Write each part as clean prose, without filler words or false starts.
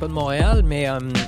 pas de Montréal, mais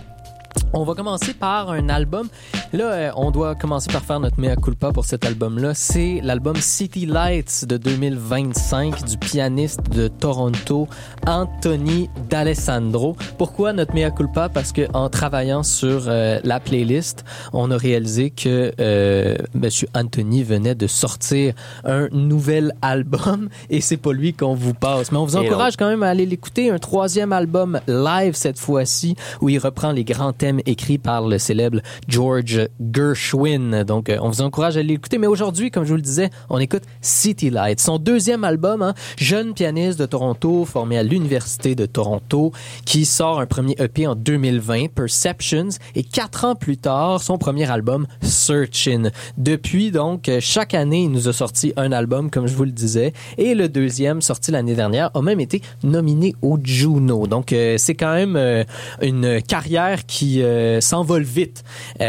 on va commencer par un album. Là, on doit commencer par faire notre mea culpa pour cet album-là. C'est l'album City Lights de 2025 du pianiste de Toronto, Anthony D'Alessandro. Pourquoi notre mea culpa? Parce que en travaillant sur la playlist, on a réalisé que Monsieur Anthony venait de sortir un nouvel album et c'est pas lui qu'on vous passe. Mais on vous encourage quand même à aller l'écouter. Un troisième album live cette fois-ci où il reprend les grands thèmes écrits par le célèbre George Gershwin. Donc, on vous encourage à l'écouter. Mais aujourd'hui, comme je vous le disais, on écoute City Lights, son deuxième album, jeune pianiste de Toronto, formé à l'Université de Toronto, qui sort un premier EP en 2020, Perceptions, et 4 ans plus tard, son premier album, Searchin'. Depuis, donc, chaque année, il nous a sorti un album, comme je vous le disais, et le deuxième, sorti l'année dernière, a même été nominé au Juno. Donc, c'est quand même une carrière qui s'envole vite.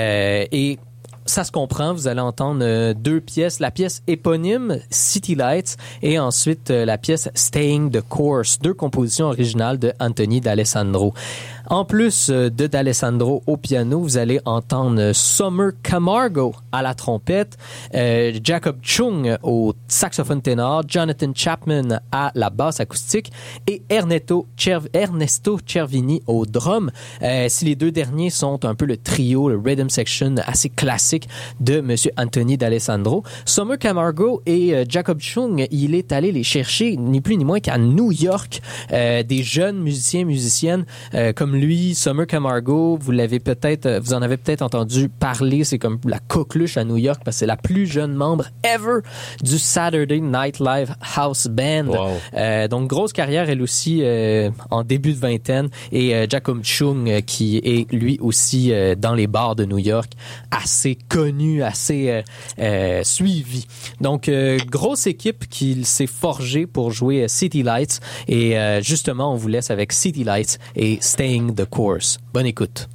Et ça se comprend, vous allez entendre deux pièces. La pièce éponyme, City Lights, et ensuite la pièce Staying the Course, deux compositions originales de Anthony D'Alessandro. En plus de D'Alessandro au piano, vous allez entendre Summer Camargo à la trompette, Jacob Chung au saxophone ténor, Jonathan Chapman à la basse acoustique et Ernesto Cervini au drum. Si les deux derniers sont un peu le trio, le rhythm section assez classique de Monsieur Anthony D'Alessandro, Summer Camargo et Jacob Chung, il est allé les chercher ni plus ni moins qu'à New York, des jeunes musiciennes comme lui. Summer Camargo, vous en avez peut-être entendu parler, c'est comme la coqueluche à New York parce que c'est la plus jeune membre ever du Saturday Night Live House Band. Wow. Donc grosse carrière elle aussi en début de vingtaine, et Jacob Chung qui est lui aussi dans les bars de New York, assez connu, assez suivi. Donc grosse équipe qui s'est forgée pour jouer City Lights, et justement on vous laisse avec City Lights et Staying the Course. Bonne écoute.